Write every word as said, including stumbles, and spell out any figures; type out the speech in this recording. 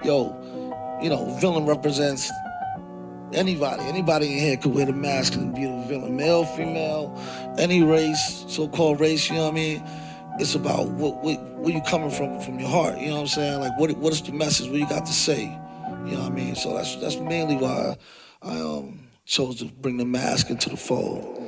yo, you know, villain represents anybody. Anybody in here could wear the mask and be a villain. Male, female, any race, so-called race, you know what I mean? It's about what, what where you coming from from your heart, you know what I'm saying? Like what what is the message? What you got to say? You know what I mean? So that's that's mainly why I um chose to bring the mask into the fold.